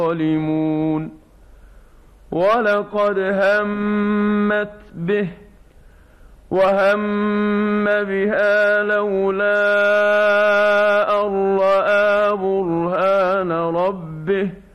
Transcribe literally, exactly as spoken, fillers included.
الظالمون ولقد همت به وهم بها لولا أن رأى برهان ربه